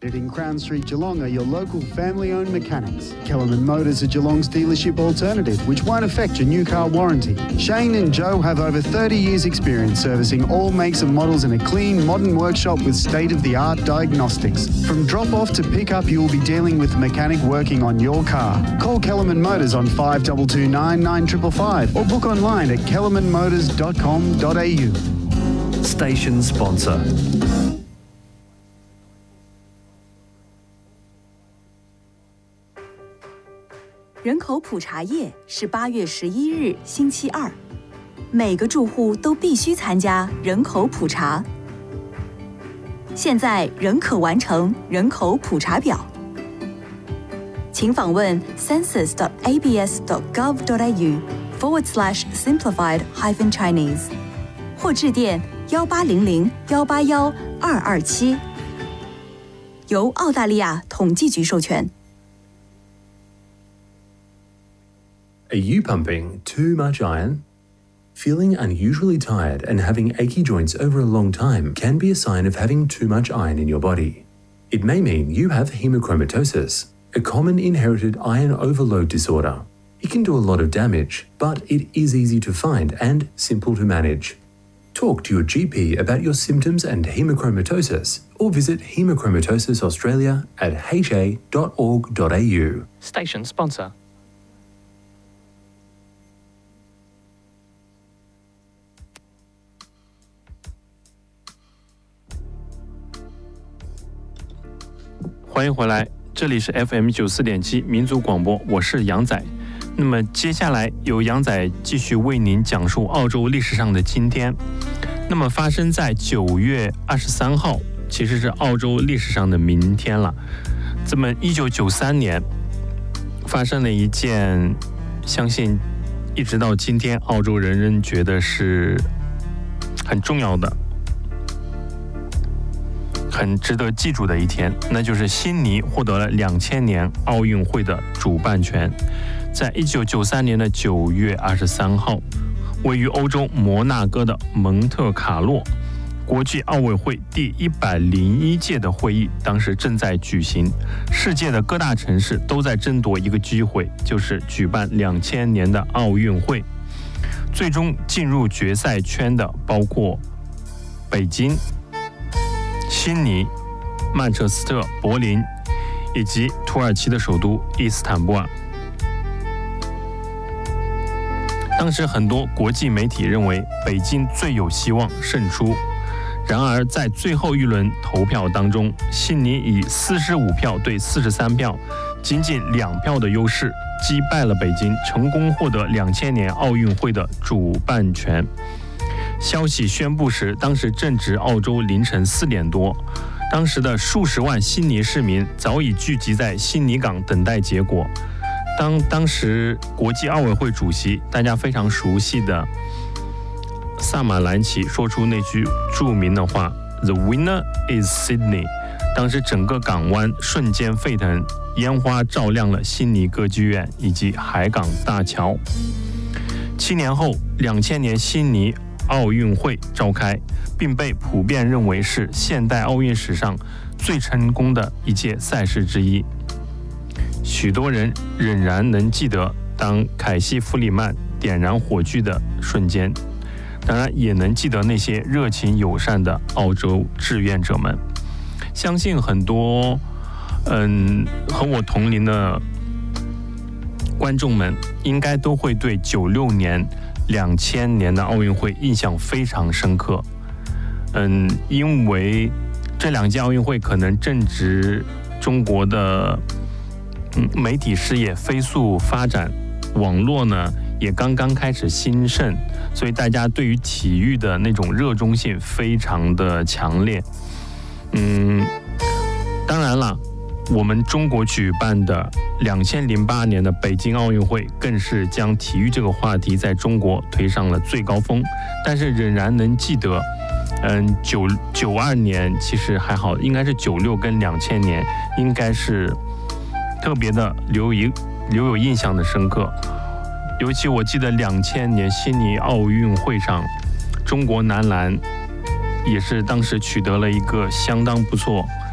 In Crown Street, Geelong are your local family-owned mechanics. Kellerman Motors are Geelong's dealership alternative, which won't affect your new car warranty. Shane and Joe have over 30 years' experience servicing all makes and models in a clean, modern workshop with state-of-the-art diagnostics. From drop-off to pick-up, you will be dealing with the mechanic working on your car. Call Kellerman Motors on 5229 9555 or book online at kellermanmotors.com.au. Station sponsor. 人口普查夜是8月11日星期二，每个住户都必须参加人口普查。现在仍可完成人口普查表，请访问 census.abs.gov.au/simplified-chinese 或致电1800-181-227，由澳大利亚统计局授权。 Are you pumping too much iron? Feeling unusually tired and having achy joints over a long time can be a sign of having too much iron in your body. It may mean you have hemochromatosis, a common inherited iron overload disorder. It can do a lot of damage, but it is easy to find and simple to manage. Talk to your GP about your symptoms and hemochromatosis, or visit Hemochromatosis Australia at ha.org.au. Station sponsor. 欢迎回来，这里是 FM 94.7民族广播，我是杨仔。那么接下来由杨仔继续为您讲述澳洲历史上的今天。那么发生在9月23号，其实是澳洲历史上的明天了。这么1993年发生了一件，相信一直到今天澳洲人人觉得是很重要的、很值得记住的一天，那就是悉尼获得了2000年奥运会的主办权。在1993年的9月23号，位于欧洲摩纳哥的蒙特卡洛国际奥委会第101届的会议当时正在举行，世界的各大城市都在争夺一个机会，就是举办2000年的奥运会。最终进入决赛圈的包括北京、悉尼、曼彻斯特、柏林以及土耳其的首都伊斯坦布尔。当时很多国际媒体认为北京最有希望胜出，然而在最后一轮投票当中，悉尼以45票对43票，仅仅2票的优势击败了北京，成功获得2000年奥运会的主办权。消息宣布时，当时正值澳洲凌晨4点多，当时的数十万悉尼市民早已聚集在悉尼港等待结果。当时国际奥委会主席大家非常熟悉的萨马兰奇说出那句著名的话 The winner is Sydney。 当时整个港湾瞬间沸腾，烟花照亮了悉尼歌剧院以及海港大桥。7年后2000年悉尼奥运会召开，并被普遍认为是现代奥运史上最成功的一届赛事之一。许多人仍然能记得当凯西·弗里曼点燃火炬的瞬间，当然也能记得那些热情友善的澳洲志愿者们。相信很多和我同龄的观众们应该都会对96年、2000年的奥运会印象非常深刻。因为这2届奥运会可能正值中国的媒体事业飞速发展，网络呢也刚刚开始兴盛，所以大家对于体育的那种热衷性非常的强烈。当然了，我们中国举办的2008年的北京奥运会更是将体育这个话题在中国推上了最高峰，但是仍然能记得92年其实还好，应该是96跟2000年应该是特别的留有印象的深刻。尤其我记得2000年悉尼奥运会上，中国男篮也是当时取得了一个相当不错